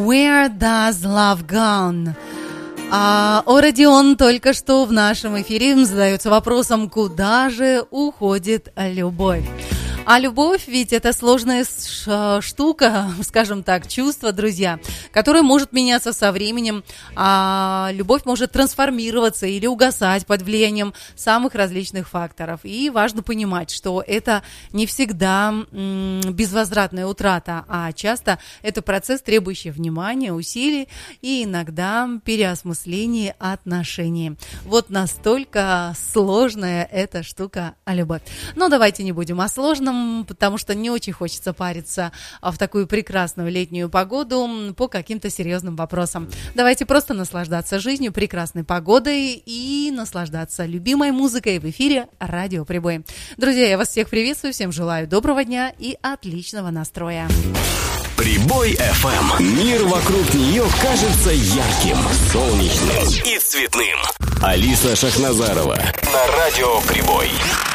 Where does love gone? Родион только что в нашем эфире задается вопросом, куда же уходит любовь? А любовь ведь это сложная штука, скажем так, чувство, друзья, которое может меняться со временем. Любовь может трансформироваться или угасать под влиянием самых различных факторов. И важно понимать, что это не всегда безвозвратная утрата, а часто это процесс, требующий внимания, усилий и иногда переосмысления отношений. Вот настолько сложная эта штука любовь. Но давайте не будем о сложном, потому что не очень хочется париться в такую прекрасную летнюю погоду по каким-то серьезным вопросам. Давайте просто наслаждаться жизнью, прекрасной погодой и наслаждаться любимой музыкой в эфире Радио Прибой. Друзья, я вас всех приветствую, всем желаю доброго дня и отличного настроя. Прибой FM. Мир вокруг нее кажется ярким, солнечным и цветным. Алиса Шахназарова на Радио Прибой.